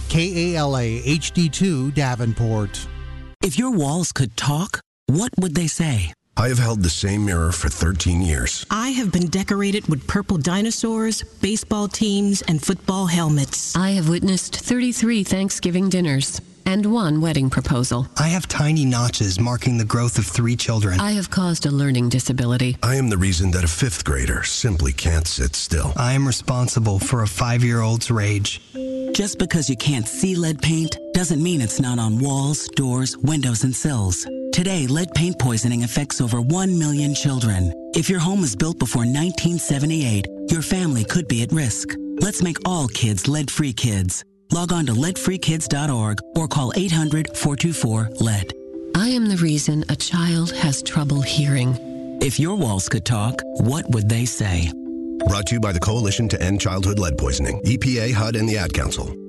KALA HD2 Davenport. If your walls could talk, what would they say? I have held the same mirror for 13 years. I have been decorated with purple dinosaurs, baseball teams, and football helmets. I have witnessed 33 Thanksgiving dinners and 1 wedding proposal. I have tiny notches marking the growth of 3 children. I have caused a learning disability. I am the reason that a 5th grader simply can't sit still. I am responsible for a 5-year-old's rage. Just because you can't see lead paint doesn't mean it's not on walls, doors, windows, and sills. Today, lead paint poisoning affects over 1 million children. If your home was built before 1978, your family could be at risk. Let's make all kids lead-free kids. Log on to leadfreekids.org or call 800-424-LEAD. I am the reason a child has trouble hearing. If your walls could talk, what would they say? Brought to you by the Coalition to End Childhood Lead Poisoning, EPA, HUD, and the Ad Council.